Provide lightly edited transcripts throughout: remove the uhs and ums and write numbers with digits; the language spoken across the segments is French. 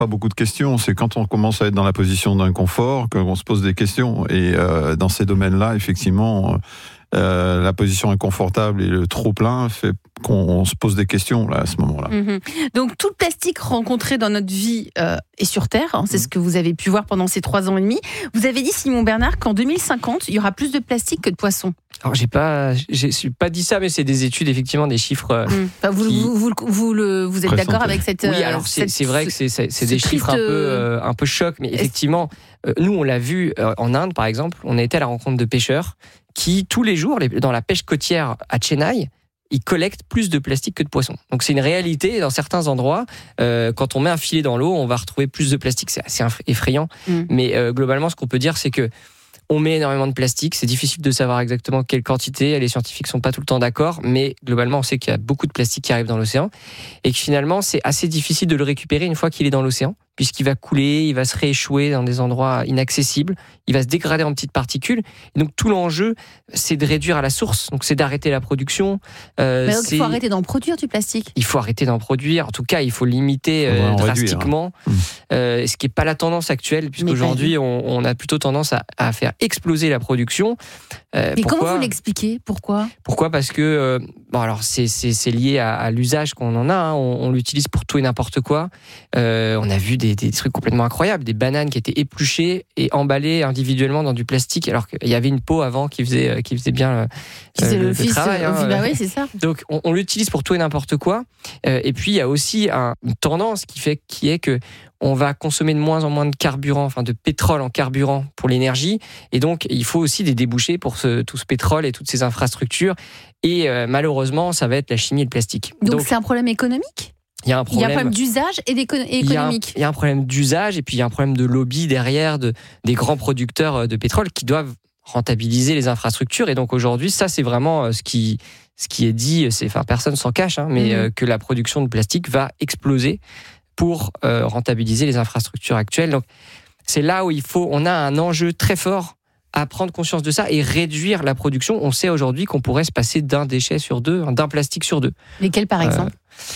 pas beaucoup de questions. C'est quand on commence à être dans la position d'inconfort qu'on se pose des questions. Et dans ces domaines-là, effectivement, la position inconfortable et le trop-plein fait qu'on se pose des questions là, à ce moment-là. Donc tout le plastique rencontré dans notre vie est sur Terre, c'est ce que vous avez pu voir pendant ces 3 ans et demi. Vous avez dit, Simon Bernard, qu'en 2050, il y aura plus de plastique que de poissons. Alors j'ai pas dit ça, mais c'est des études, effectivement, des chiffres. Vous êtes d'accord avec cette? Oui, alors c'est vrai que c'est des chiffres un peu chocs, mais effectivement, nous on l'a vu en Inde, par exemple. On a été à la rencontre de pêcheurs qui tous les jours, dans la pêche côtière à Chennai, ils collectent plus de plastique que de poissons. Donc c'est une réalité dans certains endroits. Quand on met un filet dans l'eau, on va retrouver plus de plastique. C'est assez effrayant. Mais globalement, ce qu'on peut dire, c'est que on met énormément de plastique. C'est difficile de savoir exactement quelle quantité. Les scientifiques sont pas tout le temps d'accord, mais globalement, on sait qu'il y a beaucoup de plastique qui arrive dans l'océan et que finalement, c'est assez difficile de le récupérer une fois qu'il est dans l'océan, puisqu'il va couler, il va se rééchouer dans des endroits inaccessibles, il va se dégrader en petites particules. Et donc tout l'enjeu, c'est de réduire à la source. Donc c'est d'arrêter la production. Mais donc il faut arrêter d'en produire du plastique. Il faut arrêter d'en produire. En tout cas, il faut limiter drastiquement. Ce qui n'est pas la tendance actuelle, puisqu'aujourd'hui, on a plutôt tendance à faire exploser la production. Mais comment vous l'expliquez ? Pourquoi ? Parce que alors c'est lié à l'usage qu'on en a. On l'utilise pour tout et n'importe quoi. On a vu des trucs complètement incroyables, des bananes qui étaient épluchées et emballées individuellement dans du plastique, alors qu'il y avait une peau avant qui faisait bien le travail. Bah oui, c'est ça. Donc on l'utilise pour tout et n'importe quoi. Et puis il y a aussi une tendance qui est que on va consommer de moins en moins de carburant, enfin de pétrole en carburant pour l'énergie. Et donc, il faut aussi des débouchés pour tout ce pétrole et toutes ces infrastructures. Et malheureusement, ça va être la chimie et le plastique. Donc c'est un problème économique ? Il y a un problème d'usage et économique. Il y a un problème d'usage et puis il y a un problème de lobby derrière des grands producteurs de pétrole qui doivent rentabiliser les infrastructures. Et donc aujourd'hui, ça c'est vraiment ce qui est dit. Personne s'en cache, mais que la production de plastique va exploser pour rentabiliser les infrastructures actuelles. Donc, c'est là où on a un enjeu très fort à prendre conscience de ça et réduire la production. On sait aujourd'hui qu'on pourrait se passer d'un déchet sur 2, d'un plastique sur 2. Lesquels, par exemple ?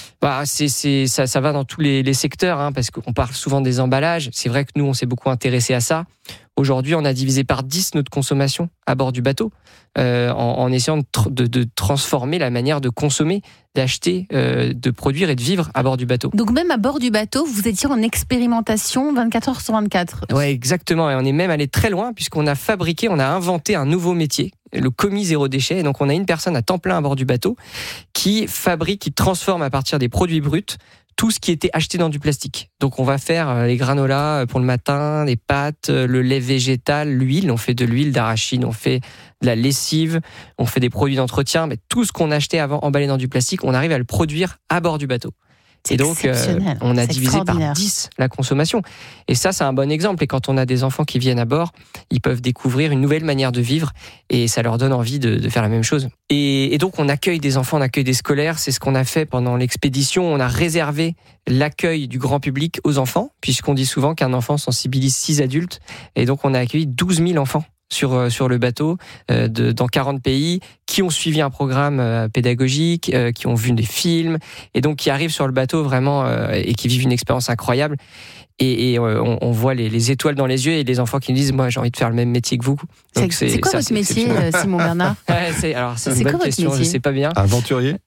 Ça va dans tous les secteurs, parce qu'on parle souvent des emballages. C'est vrai que nous, on s'est beaucoup intéressé à ça. Aujourd'hui, on a divisé par 10 notre consommation à bord du bateau, en essayant de transformer la manière de consommer, d'acheter, de produire et de vivre à bord du bateau. Donc même à bord du bateau, vous étiez en expérimentation 24 heures sur 24. Ouais, exactement. Et on est même allé très loin puisqu'on on a inventé un nouveau métier, le commis zéro déchet. Et donc on a une personne à temps plein à bord du bateau qui fabrique, qui transforme à partir des produits bruts tout ce qui était acheté dans du plastique. Donc on va faire les granolas pour le matin, les pâtes, le lait végétal, l'huile. On fait de l'huile d'arachide, on fait de la lessive, on fait des produits d'entretien. Mais tout ce qu'on achetait avant emballé dans du plastique, on arrive à le produire à bord du bateau. Et donc, on a divisé par 10 la consommation. Et ça, c'est un bon exemple. Et quand on a des enfants qui viennent à bord, ils peuvent découvrir une nouvelle manière de vivre et ça leur donne envie de faire la même chose. Et donc, on accueille des enfants, on accueille des scolaires. C'est ce qu'on a fait pendant l'expédition. On a réservé l'accueil du grand public aux enfants, puisqu'on dit souvent qu'un enfant sensibilise 6 adultes. Et donc, on a accueilli 12 000 enfants sur le bateau dans 40 pays qui ont suivi un programme pédagogique, qui ont vu des films et donc qui arrivent sur le bateau vraiment et qui vivent une expérience incroyable. Et on voit les étoiles dans les yeux et les enfants qui nous disent moi j'ai envie de faire le même métier que vous. Donc c'est quoi votre métier, Simon Bernard ? C'est une bonne question, je sais pas bien. Aventurier,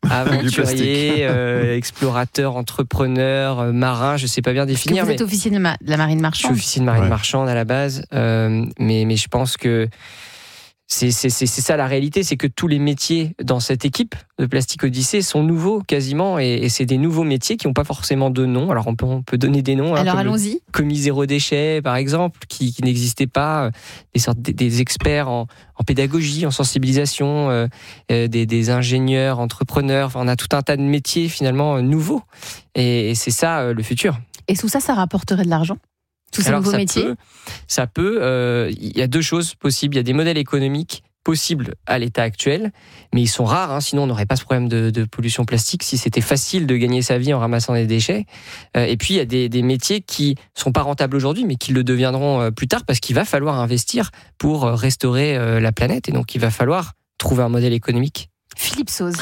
explorateur, entrepreneur, marin, je sais pas bien définir. Vous êtes officier de la marine marchande. Je suis officier de marine marchande à la base, mais je pense que c'est ça la réalité, c'est que tous les métiers dans cette équipe de Plastic Odyssée sont nouveaux quasiment et c'est des nouveaux métiers qui n'ont pas forcément de nom. Alors on peut donner des noms. Alors allons-y. Commis zéro déchet par exemple, qui n'existait pas, des experts en pédagogie, en sensibilisation, des ingénieurs, entrepreneurs. Enfin, on a tout un tas de métiers finalement nouveaux et c'est ça le futur. Et tout ça, ça rapporterait de l'argent ? Tous ces nouveaux métiers ? Ça peut. Il y a 2 choses possibles. Il y a des modèles économiques possibles à l'état actuel, mais ils sont rares. Sinon, on n'aurait pas ce problème de pollution plastique si c'était facile de gagner sa vie en ramassant des déchets. Et puis, il y a des métiers qui sont pas rentables aujourd'hui, mais qui le deviendront plus tard parce qu'il va falloir investir pour restaurer la planète. Et donc, il va falloir trouver un modèle économique. Philippe Sauze.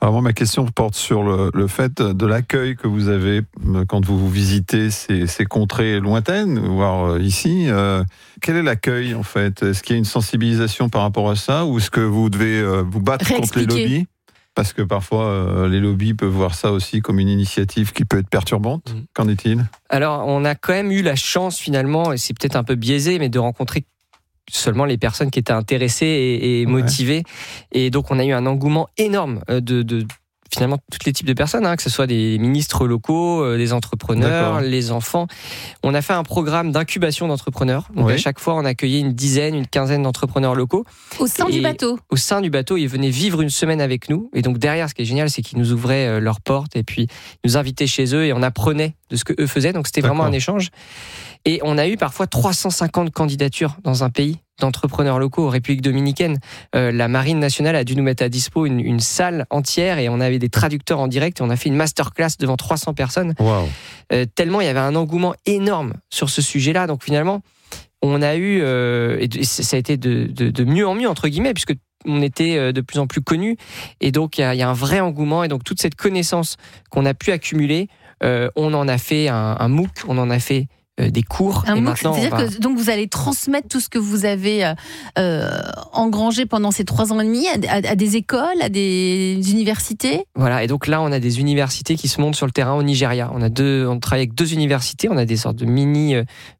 Alors moi, ma question porte sur le fait de l'accueil que vous avez quand vous visitez ces contrées lointaines, voire ici. Quel est l'accueil en fait ? Est-ce qu'il y a une sensibilisation par rapport à ça, ou est-ce que vous devez vous battre contre les lobbies ? Parce que parfois, les lobbies peuvent voir ça aussi comme une initiative qui peut être perturbante. Qu'en est-il ? Alors, on a quand même eu la chance, finalement, et c'est peut-être un peu biaisé, mais de rencontrer seulement les personnes qui étaient intéressées et motivées. Et donc, on a eu un engouement énorme de finalement tous les types de personnes, que ce soit des ministres locaux, des entrepreneurs, les enfants. On a fait un programme d'incubation d'entrepreneurs. Donc à chaque fois, on accueillait une quinzaine d'entrepreneurs locaux. Au sein du bateau. Au sein du bateau, ils venaient vivre une semaine avec nous. Et donc derrière, ce qui est génial, c'est qu'ils nous ouvraient leurs portes et puis nous invitaient chez eux et on apprenait de ce que eux faisaient. Donc c'était vraiment un échange. Et on a eu parfois 350 candidatures dans un pays d'entrepreneurs locaux, en République dominicaine. La Marine nationale a dû nous mettre à dispo une salle entière et on avait des traducteurs en direct et on a fait une masterclass devant 300 personnes. Wow. Tellement il y avait un engouement énorme sur ce sujet-là. Donc finalement, on a eu, et ça a été de mieux en mieux, entre guillemets, puisque on était de plus en plus connus. Et donc, il y a un vrai engouement. Et donc, toute cette connaissance qu'on a pu accumuler, on en a fait un MOOC, on en a fait des cours. Un MOOC, c'est-à-dire que donc vous allez transmettre tout ce que vous avez engrangé pendant ces 3 ans et demi à des écoles, à des universités. Voilà, et donc là, on a des universités qui se montent sur le terrain au Nigeria. On travaille avec 2 universités, on a des sortes de mini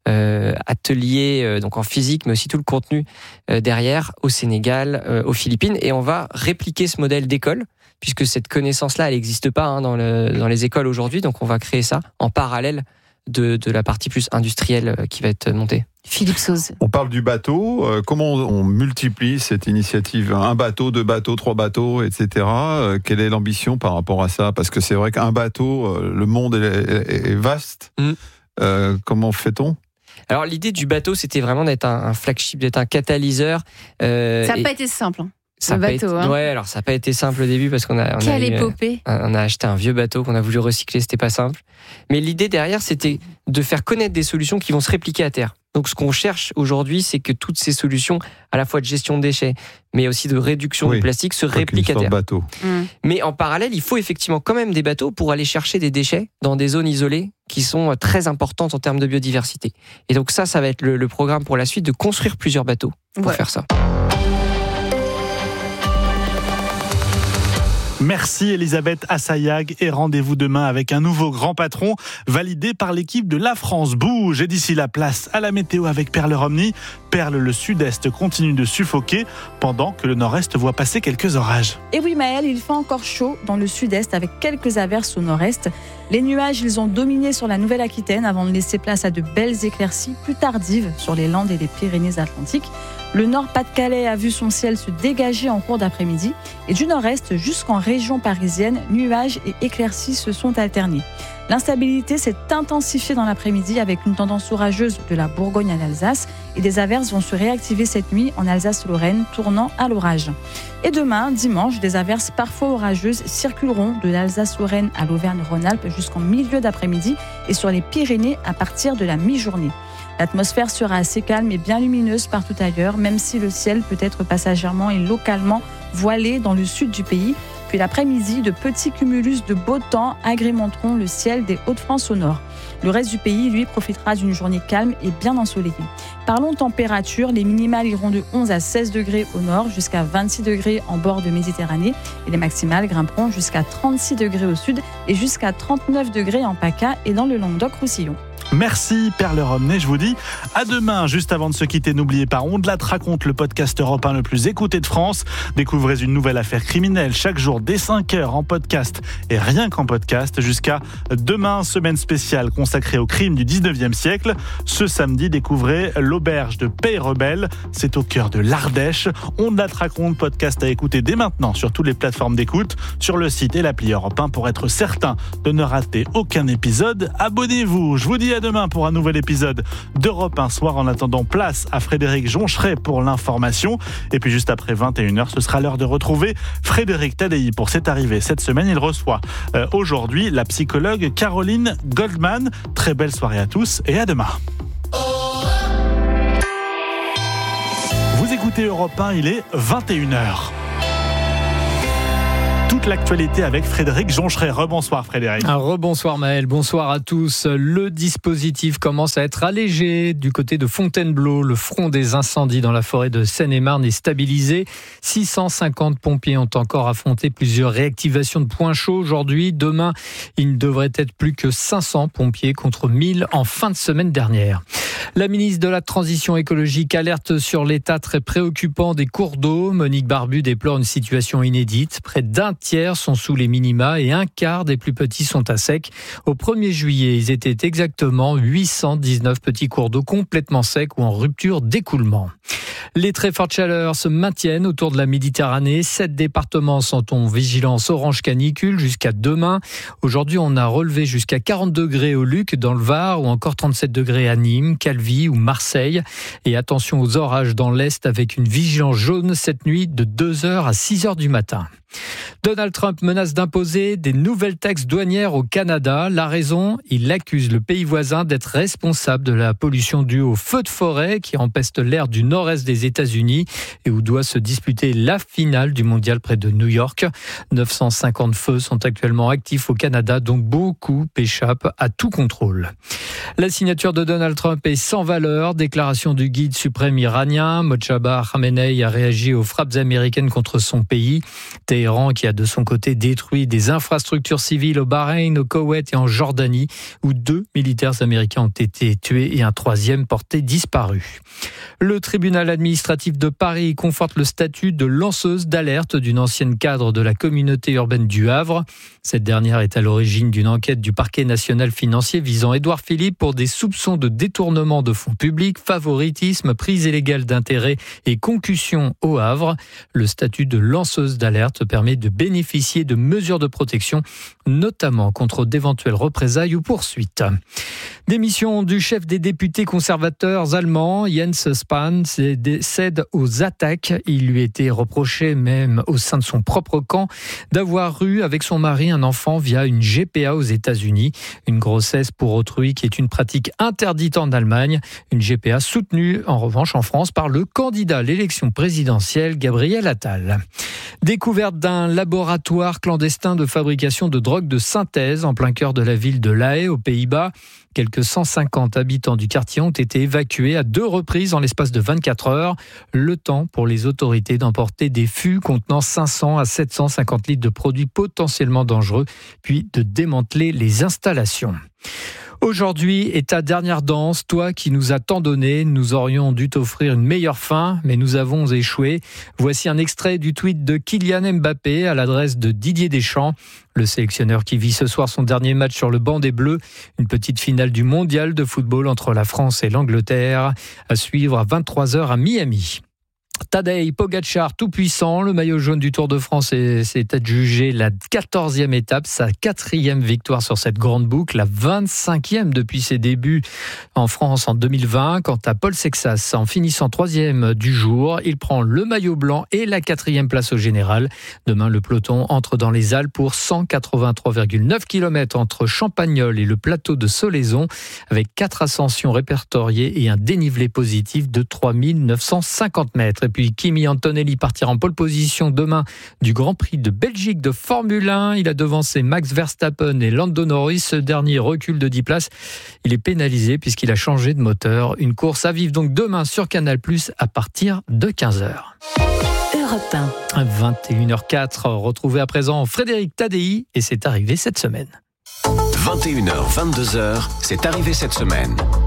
ateliers donc en physique, mais aussi tout le contenu derrière, au Sénégal, aux Philippines, et on va répliquer ce modèle d'école, puisque cette connaissance-là, elle n'existe pas dans les écoles aujourd'hui, donc on va créer ça en parallèle de la partie plus industrielle qui va être montée. Philippe Sauze. On parle du bateau. Comment on multiplie cette initiative ? 1 bateau, 2 bateaux, 3 bateaux, etc. Quelle est l'ambition par rapport à ça ? Parce que c'est vrai qu'un bateau, le monde est vaste. Comment fait-on ? Alors l'idée du bateau, c'était vraiment d'être un flagship, d'être un catalyseur. Ça n'a pas été simple. Ça n'a pas été simple au début parce qu'on a acheté un vieux bateau qu'on a voulu recycler, c'était pas simple. Mais l'idée derrière, c'était de faire connaître des solutions qui vont se répliquer à terre. Donc ce qu'on cherche aujourd'hui, c'est que toutes ces solutions, à la fois de gestion de déchets, mais aussi de réduction du plastique, se répliquent à terre. Mais en parallèle, il faut effectivement quand même des bateaux pour aller chercher des déchets dans des zones isolées qui sont très importantes en termes de biodiversité. Et donc ça va être le programme pour la suite, de construire plusieurs bateaux pour faire ça. Merci Elisabeth Assayag et rendez-vous demain avec un nouveau grand patron validé par l'équipe de La France Bouge. Et d'ici la place à la météo avec Perle Romney. Perle, le sud-est continue de suffoquer pendant que le nord-est voit passer quelques orages. Et oui Maëlle, il fait encore chaud dans le sud-est avec quelques averses au nord-est. Les nuages, ils ont dominé sur la Nouvelle-Aquitaine avant de laisser place à de belles éclaircies plus tardives sur les Landes et les Pyrénées-Atlantiques. Le Nord-Pas-de-Calais a vu son ciel se dégager en cours d'après-midi. Et du nord-est jusqu'en région parisienne, nuages et éclaircies se sont alternés. L'instabilité s'est intensifiée dans l'après-midi avec une tendance orageuse de la Bourgogne à l'Alsace. Et des averses vont se réactiver cette nuit en Alsace-Lorraine, tournant à l'orage. Et demain, dimanche, des averses parfois orageuses circuleront de l'Alsace-Lorraine à l'Auvergne-Rhône-Alpes jusqu'en milieu d'après-midi et sur les Pyrénées à partir de la mi-journée. L'atmosphère sera assez calme et bien lumineuse partout ailleurs, même si le ciel peut être passagèrement et localement voilé dans le sud du pays. Puis l'après-midi, de petits cumulus de beau temps agrémenteront le ciel des Hauts-de-France au nord. Le reste du pays, lui, profitera d'une journée calme et bien ensoleillée. Parlons température, les minimales iront de 11 à 16 degrés au nord jusqu'à 26 degrés en bord de Méditerranée et les maximales grimperont jusqu'à 36 degrés au sud et jusqu'à 39 degrés en PACA et dans le Languedoc-Roussillon. Merci Perle Romney, je vous dis à demain. Juste avant de se quitter, n'oubliez pas, On de la raconte, le podcast Europe 1 le plus écouté de France. Découvrez une nouvelle affaire criminelle chaque jour dès 5h en podcast et rien qu'en podcast jusqu'à demain, semaine spéciale consacrée aux crimes du 19e siècle. Ce samedi, découvrez l'auberge de Pays-Rebelle. C'est au cœur de l'Ardèche. On de la raconte, podcast à écouter dès maintenant sur toutes les plateformes d'écoute, sur le site et l'appli Europe 1 pour être certain de ne rater aucun épisode. Abonnez-vous. Je vous dis à demain pour un nouvel épisode d'Europe 1 Soir. En attendant, place à Frédéric Joncheret pour l'information. Et puis juste après 21h, ce sera l'heure de retrouver Frédéric Tadei pour cette arrivée. Cette semaine, il reçoit aujourd'hui la psychologue Caroline Goldman. Très belle soirée à tous et à demain. Vous écoutez Europe 1, il est 21h. toute l'actualité avec Frédéric Joncheret. Rebonsoir Frédéric. Rebonsoir Maël, bonsoir à tous. Le dispositif commence à être allégé du côté de Fontainebleau. Le front des incendies dans la forêt de Seine-et-Marne est stabilisé. 650 pompiers ont encore affronté plusieurs réactivations de points chauds aujourd'hui. Demain, il ne devrait être plus que 500 pompiers contre 1000 en fin de semaine dernière. La ministre de la Transition écologique alerte sur l'état très préoccupant des cours d'eau. Monique Barbu déplore une situation inédite. Près d'un tiers sont sous les minima et un quart des plus petits sont à sec. Au 1er juillet, ils étaient exactement 819 petits cours d'eau complètement secs ou en rupture d'écoulement. Les très fortes chaleurs se maintiennent autour de la Méditerranée. 7 départements sont en vigilance orange canicule jusqu'à demain. Aujourd'hui, on a relevé jusqu'à 40 degrés au Luc dans le Var ou encore 37 degrés à Nîmes, Calvi ou Marseille. Et attention aux orages dans l'Est avec une vigilance jaune cette nuit de 2h à 6h du matin. Donald Trump menace d'imposer des nouvelles taxes douanières au Canada. La raison, il accuse le pays voisin d'être responsable de la pollution due aux feux de forêt qui empestent l'air du nord-est des États-Unis et où doit se disputer la finale du mondial près de New York. 950 feux sont actuellement actifs au Canada, dont beaucoup échappent à tout contrôle. La signature de Donald Trump est sans valeur. Déclaration du guide suprême iranien. Mojtaba Khamenei a réagi aux frappes américaines contre son pays. Téhéran qui a de son côté détruit des infrastructures civiles au Bahreïn, au Koweït et en Jordanie, où 2 militaires américains ont été tués et un 3e porté disparu. Le tribunal administratif de Paris conforte le statut de lanceuse d'alerte d'une ancienne cadre de la communauté urbaine du Havre. Cette dernière est à l'origine d'une enquête du parquet national financier visant Édouard Philippe pour des soupçons de détournement de fonds publics, favoritisme, prise illégale d'intérêt et concussion au Havre. Le statut de lanceuse d'alerte permet de bénéficier de mesures de protection, notamment contre d'éventuelles représailles ou poursuites. Démission du chef des députés conservateurs allemands, Jens Spahn, cède aux attaques. Il lui était reproché, même au sein de son propre camp, d'avoir eu avec son mari un enfant via une GPA aux États-Unis. Une grossesse pour autrui qui est une pratique interdite en Allemagne. Une GPA soutenue en revanche en France par le candidat à l'élection présidentielle, Gabriel Attal. Découverte d'un laboratoire clandestin de fabrication de drogue de synthèse en plein cœur de la ville de La Haye, aux Pays-Bas. Quelques 150 habitants du quartier ont été évacués à 2 reprises en l'espace de 24 heures. Le temps pour les autorités d'emporter des fûts contenant 500 à 750 litres de produits potentiellement dangereux, puis de démanteler les installations. Aujourd'hui est ta dernière danse, toi qui nous as tant donné. Nous aurions dû t'offrir une meilleure fin, mais nous avons échoué. Voici un extrait du tweet de Kylian Mbappé à l'adresse de Didier Deschamps. Le sélectionneur qui vit ce soir son dernier match sur le banc des Bleus. Une petite finale du mondial de football entre la France et l'Angleterre. À suivre à 23h à Miami. Tadej Pogačar, tout puissant, le maillot jaune du Tour de France s'est adjugé la 14e étape, sa 4e victoire sur cette grande boucle, la 25e depuis ses débuts en France en 2020. Quant à Paul Sexas, en finissant 3e du jour, il prend le maillot blanc et la 4e place au général. Demain, le peloton entre dans les Alpes pour 183,9 km entre Champagnole et le plateau de Solaison, avec 4 ascensions répertoriées et un dénivelé positif de 3950 mètres. Et puis Kimi Antonelli partira en pole position demain du Grand Prix de Belgique de Formule 1. Il a devancé Max Verstappen et Lando Norris. Ce dernier recule de 10 places. Il est pénalisé puisqu'il a changé de moteur. Une course à vivre donc demain sur Canal+ à partir de 15h. Europe 1. 21h04. Retrouvez à présent Frédéric Tadei et c'est arrivé cette semaine. 21h, 22h, c'est arrivé cette semaine.